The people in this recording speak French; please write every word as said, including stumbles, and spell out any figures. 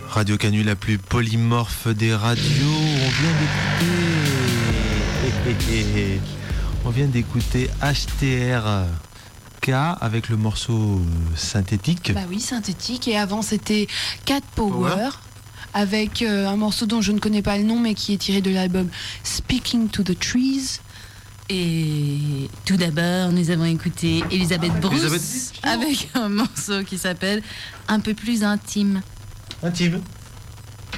Radio Canu, la plus polymorphe des radios. On vient d'écouter... On vient d'écouter H T R K avec le morceau synthétique. Bah oui, synthétique. Et avant, c'était Cat Power, Power. avec euh, un morceau dont je ne connais pas le nom, mais qui est tiré de l'album Speaking to the Trees. Et tout d'abord, nous avons écouté Elisabeth Bruce Elisabeth... avec un morceau qui s'appelle Un peu plus intime. Intime.